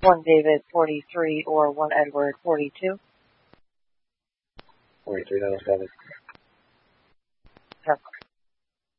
1 David 43 or 1 Edward 42. 43, that'll have it.